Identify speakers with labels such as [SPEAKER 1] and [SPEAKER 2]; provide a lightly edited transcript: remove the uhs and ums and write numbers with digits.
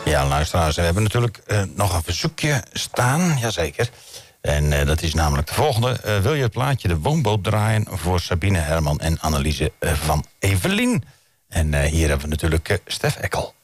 [SPEAKER 1] Ja, luisteraars, we hebben natuurlijk nog een verzoekje staan, jazeker. En dat is namelijk de volgende. Wil je het plaatje De Woonboot draaien voor Sabine Herman en Anneliese van Evelien? En hier hebben we natuurlijk Stef Eckel.